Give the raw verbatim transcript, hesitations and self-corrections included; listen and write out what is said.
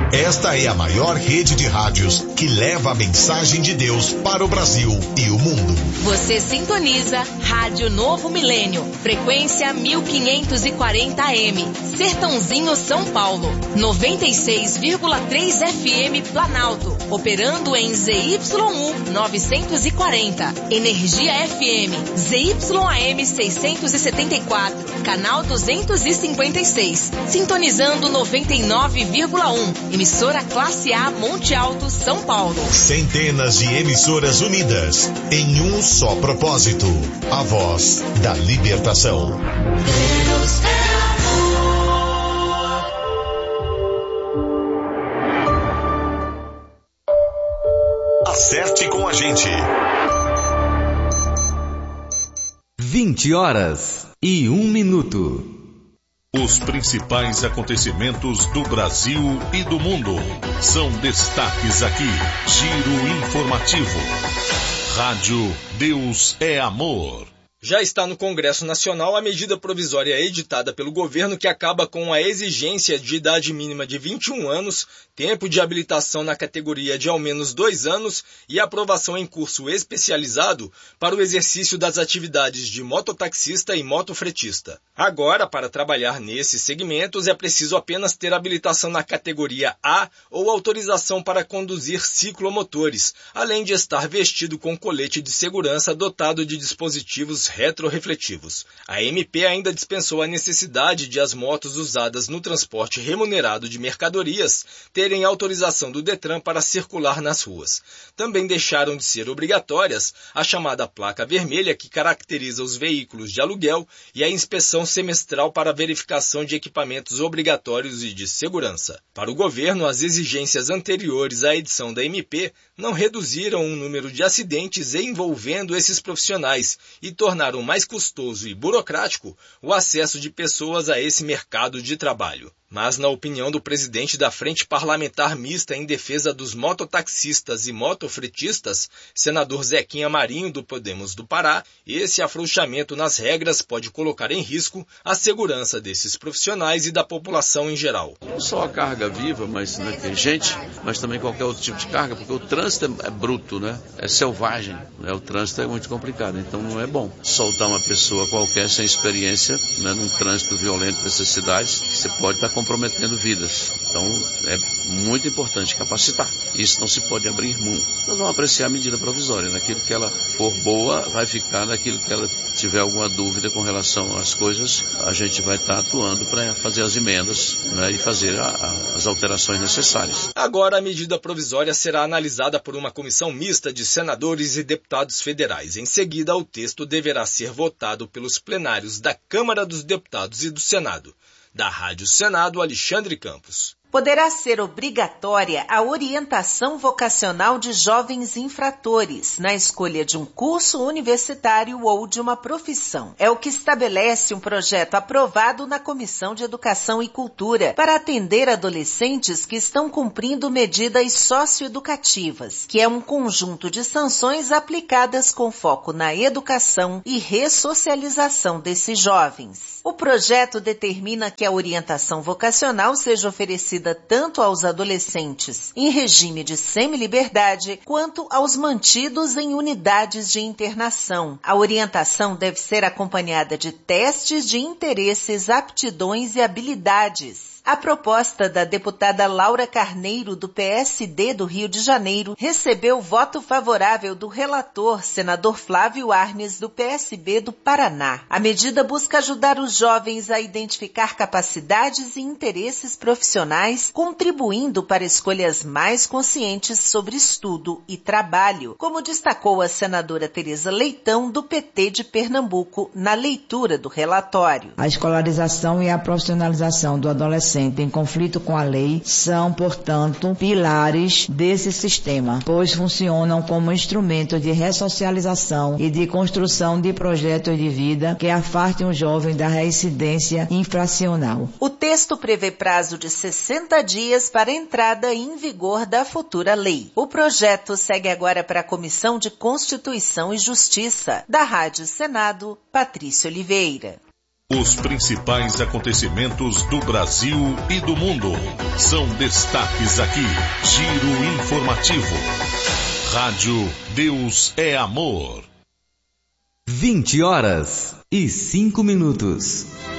Esta é a maior rede de rádios que leva a mensagem de Deus para o Brasil e o mundo. Você sintoniza Rádio Novo Milênio, frequência mil quinhentos e quarenta A M, Sertãozinho, São Paulo, noventa e seis vírgula três F M Planalto, operando em Z Y U novecentos e quarenta, Energia F M, Z Y A M seiscentos e setenta e quatro, canal duzentos e cinquenta e seis, sintonizando noventa e nove vírgula um, emissora classe A Monte Alto, São Paulo. Centenas de emissoras unidas em um só propósito, a voz da libertação. Deus é Acerte com a gente. vinte horas e um minuto. Os principais acontecimentos do Brasil e do mundo são destaques aqui. Giro informativo. Rádio Deus é Amor. Já está no Congresso Nacional a medida provisória editada pelo governo que acaba com a exigência de idade mínima de vinte e um anos, tempo de habilitação na categoria de ao menos dois anos e aprovação em curso especializado para o exercício das atividades de mototaxista e motofretista. Agora, para trabalhar nesses segmentos, é preciso apenas ter habilitação na categoria A ou autorização para conduzir ciclomotores, além de estar vestido com colete de segurança dotado de dispositivos retrorefletivos. A M P ainda dispensou a necessidade de as motos usadas no transporte remunerado de mercadorias terem autorização do Detran para circular nas ruas. Também deixaram de ser obrigatórias a chamada placa vermelha que caracteriza os veículos de aluguel e a inspeção semestral para verificação de equipamentos obrigatórios e de segurança. Para o governo, as exigências anteriores à edição da M P não reduziram o número de acidentes envolvendo esses profissionais e tornaram mais custoso e burocrático o acesso de pessoas a esse mercado de trabalho. Mas, na opinião do presidente da Frente Parlamentar Mista em Defesa dos Mototaxistas e Motofretistas, senador Zequinha Marinho, do Podemos do Pará, esse afrouxamento nas regras pode colocar em risco a segurança desses profissionais e da população em geral. Não só a carga viva, mas né, tem gente, mas também qualquer outro tipo de carga, porque o trânsito é bruto, né? É selvagem, né? O trânsito é muito complicado, então não é bom soltar uma pessoa qualquer sem experiência, né, num trânsito violento dessas cidades, você pode estar comprometendo vidas. Então é muito importante capacitar. Isso não se pode abrir mão. Nós vamos apreciar a medida provisória. Naquilo que ela for boa, vai ficar. Naquilo que ela tiver alguma dúvida com relação às coisas, a gente vai estar atuando para fazer as emendas, né, e fazer a, a, as alterações necessárias. Agora a medida provisória será analisada por uma comissão mista de senadores e deputados federais. Em seguida, o texto deverá ser votado pelos plenários da Câmara dos Deputados e do Senado. Da Rádio Senado, Alexandre Campos. Poderá ser obrigatória a orientação vocacional de jovens infratores na escolha de um curso universitário ou de uma profissão. É o que estabelece um projeto aprovado na Comissão de Educação e Cultura para atender adolescentes que estão cumprindo medidas socioeducativas, que é um conjunto de sanções aplicadas com foco na educação e ressocialização desses jovens. O projeto determina que a orientação vocacional seja oferecida tanto aos adolescentes em regime de semiliberdade quanto aos mantidos em unidades de internação. A orientação deve ser acompanhada de testes de interesses, aptidões e habilidades. A proposta da deputada Laura Carneiro, do P S D do Rio de Janeiro, recebeu voto favorável do relator, senador Flávio Arnes, do P S B do Paraná. A medida busca ajudar os jovens a identificar capacidades e interesses profissionais, contribuindo para escolhas mais conscientes sobre estudo e trabalho, como destacou a senadora Tereza Leitão, do P T de Pernambuco, na leitura do relatório. A escolarização e a profissionalização do adolescente em conflito com a lei são, portanto, pilares desse sistema, pois funcionam como instrumento de ressocialização e de construção de projetos de vida que afastem o jovem da reincidência infracional. O texto prevê prazo de sessenta dias para a entrada em vigor da futura lei. O projeto segue agora para a Comissão de Constituição e Justiça. Da Rádio Senado, Patrícia Oliveira. Os principais acontecimentos do Brasil e do mundo são destaques aqui. Giro informativo. Rádio Deus é Amor. vinte horas e cinco minutos.